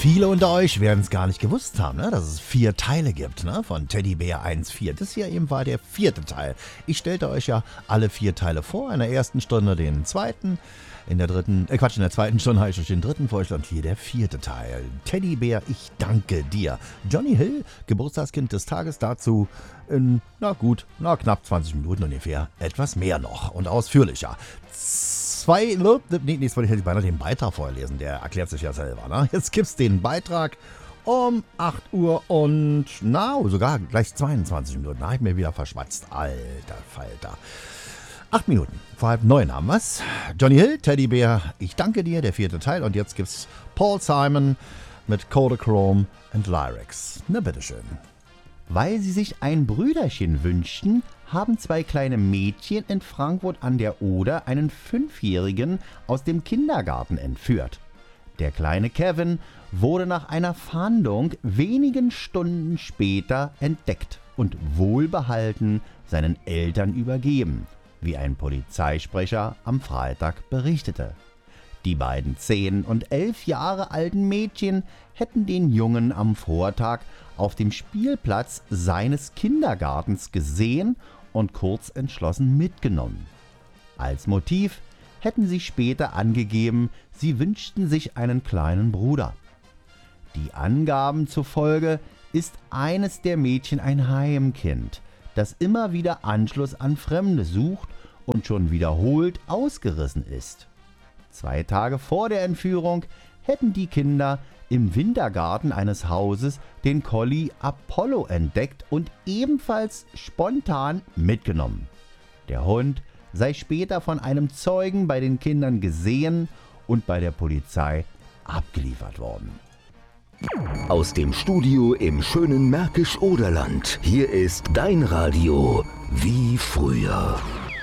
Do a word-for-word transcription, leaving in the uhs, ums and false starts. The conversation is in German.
Viele unter euch werden es gar nicht gewusst haben, ne, dass es vier Teile gibt, ne, von Teddybär eins vier. Das hier eben war der vierte Teil. Ich stellte euch ja alle vier Teile vor. In der ersten Stunde den zweiten, in der dritten, äh Quatsch, in der zweiten Stunde habe ich euch den dritten vorgestellt. Hier der vierte Teil. Teddybär, ich danke dir. Johnny Hill, Geburtstagskind des Tages, dazu in, na gut, na knapp zwanzig Minuten ungefähr. Etwas mehr noch und ausführlicher. Zwei, nee, jetzt wollte ich jetzt beinahe den Beitrag vorlesen, der erklärt sich ja selber, ne? Jetzt gibt's den Beitrag um acht Uhr und, na, sogar gleich zweiundzwanzig Minuten. Da habe ich mir wieder verschwatzt. Alter Falter. Acht Minuten, vor halb neun haben wir's. Johnny Hill, Teddybär, ich danke dir, der vierte Teil. Und jetzt gibt's Paul Simon mit Kodachrome and Lyrics. Na, bitteschön. Weil sie sich ein Brüderchen wünschten, haben zwei kleine Mädchen in Frankfurt an der Oder einen Fünfjährigen aus dem Kindergarten entführt. Der kleine Kevin wurde nach einer Fahndung wenigen Stunden später entdeckt und wohlbehalten seinen Eltern übergeben, wie ein Polizeisprecher am Freitag berichtete. Die beiden zehn und elf Jahre alten Mädchen hätten den Jungen am Vortag auf dem Spielplatz seines Kindergartens gesehen und kurz entschlossen mitgenommen. Als Motiv hätten sie später angegeben, sie wünschten sich einen kleinen Bruder. Die Angaben zufolge ist eines der Mädchen ein Heimkind, das immer wieder Anschluss an Fremde sucht und schon wiederholt ausgerissen ist. Zwei Tage vor der Entführung hätten die Kinder im Wintergarten eines Hauses den Collie Apollo entdeckt und ebenfalls spontan mitgenommen. Der Hund sei später von einem Zeugen bei den Kindern gesehen und bei der Polizei abgeliefert worden. Aus dem Studio im schönen Märkisch-Oderland. Hier ist dein Radio wie früher.